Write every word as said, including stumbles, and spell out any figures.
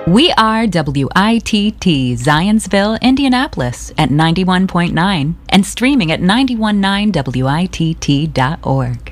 We are W I T T Zionsville, Indianapolis at ninety-one point nine and streaming at nine one nine W I T T dot org.